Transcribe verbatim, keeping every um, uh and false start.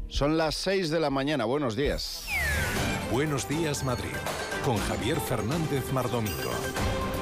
Son las seis de la mañana, buenos días. Buenos días, Madrid, con Javier Fernández Mardomingo.